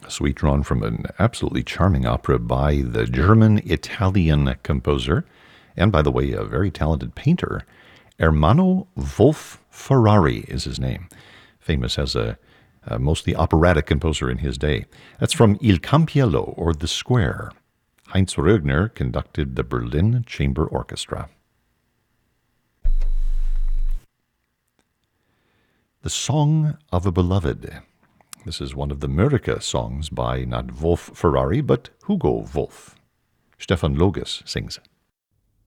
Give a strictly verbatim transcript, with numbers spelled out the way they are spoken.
A suite drawn from an absolutely charming opera by the German-Italian composer, and by the way, a very talented painter. Ermanno Wolf Ferrari is his name, famous as a, a mostly operatic composer in his day. That's from Il Campiello, or The Square. Heinz Rögner conducted the Berlin Chamber Orchestra. The Song of a Beloved. This is one of the Mörike songs by not Wolf Ferrari, but Hugo Wolf. Stefan Logus sings it.